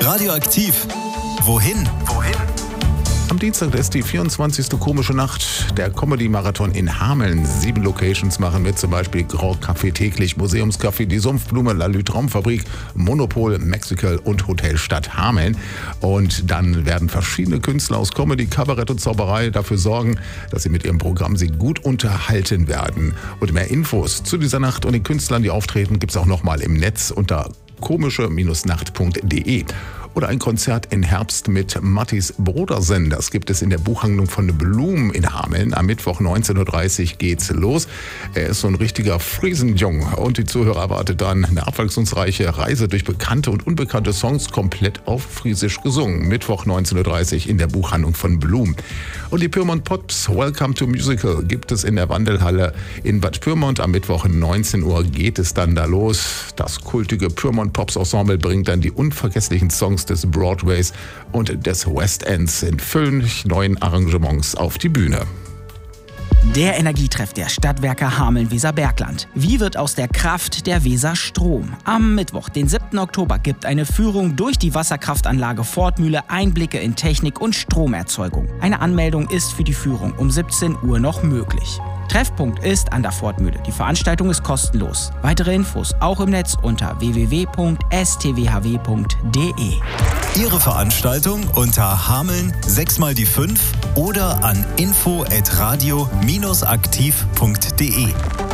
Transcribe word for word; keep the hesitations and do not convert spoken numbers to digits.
Radioaktiv. Wohin? Wohin? Am Dienstag ist die vierundzwanzigste komische Nacht. Der Comedy-Marathon in Hameln. Sieben Locations machen mit, zum Beispiel Grand Café täglich, Museumscafé, die Sumpfblume, La Lü Traumfabrik, Monopol, Mexical und Hotel Stadt Hameln. Und dann werden verschiedene Künstler aus Comedy, Kabarett und Zauberei dafür sorgen, dass sie mit ihrem Programm sie gut unterhalten werden. Und mehr Infos zu dieser Nacht und den Künstlern, die auftreten, gibt es auch nochmal im Netz unter komische Nacht punkt de. Oder ein Konzert im Herbst mit Mattis Brodersen. Das gibt es in der Buchhandlung von Blum in Hameln. Am Mittwoch neunzehn Uhr dreißig geht's los. Er ist so ein richtiger Friesenjung. Und die Zuhörer erwartet dann eine abwechslungsreiche Reise durch bekannte und unbekannte Songs, komplett auf Friesisch gesungen. Mittwoch neunzehn Uhr dreißig in der Buchhandlung von Blum. Und die Pyrmont Pops Welcome to Musical gibt es in der Wandelhalle in Bad Pyrmont. Am Mittwoch neunzehn Uhr geht es dann da los. Das kultige Pyrmont Pops Ensemble bringt dann die unvergesslichen Songs des Broadways und des West Ends in völlig neuen Arrangements auf die Bühne. Der Energietreff der Stadtwerke Hameln-Weserbergland. Wie wird aus der Kraft der Weser Strom? Am Mittwoch, den siebten Oktober, gibt eine Führung durch die Wasserkraftanlage Fortmühle Einblicke in Technik und Stromerzeugung. Eine Anmeldung ist für die Führung um siebzehn Uhr noch möglich. Treffpunkt ist an der Fortmühle. Die Veranstaltung ist kostenlos. Weitere Infos auch im Netz unter w w w punkt s t w h w punkt d e. Ihre Veranstaltung unter Hameln sechs mal die fünf oder an info at radio aktiv punkt de.